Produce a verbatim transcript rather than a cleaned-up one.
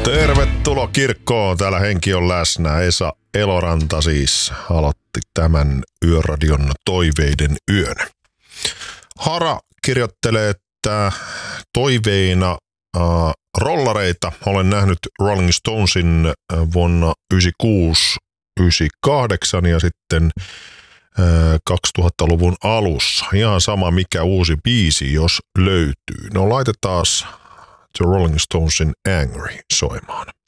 Tervetuloa kirkkoon. Täällä henki on läsnä. Esa Eloranta siis aloitti tämän Yöradion toiveiden yön. Hara kirjoittelee, että toiveina äh, rollareita. Olen nähnyt Rolling Stonesin äh, vuonna yhdeksänkymmentäkuusi yhdeksänkymmentäkahdeksan ja sitten äh, kaksituhattaluvun alussa. Ihan sama mikä uusi biisi, jos löytyy. No laitetaan The Rolling Stonesin Angry soimaan.